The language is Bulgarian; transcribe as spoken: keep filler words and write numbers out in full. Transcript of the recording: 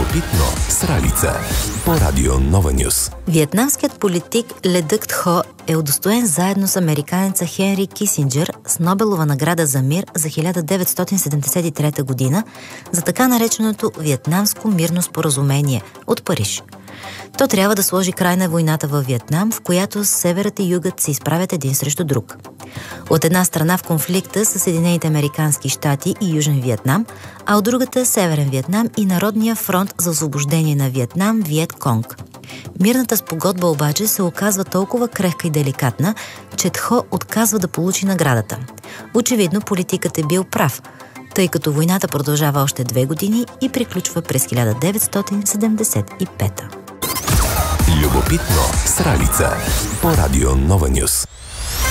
Любопитно с Ралица по Радио Нова Нюс. Виетнамският политик Ле Дък Тхо е удостоен заедно с американеца Хенри Кисинджър с Нобелова награда за мир за хиляда деветстотин седемдесет и трета година за така нареченото Виетнамско мирно споразумение от Париж. То трябва да сложи край на войната във Виетнам, в която северът и югът се изправят един срещу друг. От една страна в конфликта са Съединените американски щати и Южен Виетнам, а от другата Северен Виетнам и Народния фронт за освобождение на Виетнам Виет Конг. Мирната спогодба обаче се оказва толкова крехка и деликатна, че Тхо отказва да получи наградата. Очевидно политикът е бил прав, тъй като войната продължава още две години и приключва през хиляда деветстотин седемдесет и пета. Любопитно с Ралица по Радио Нова Нюс.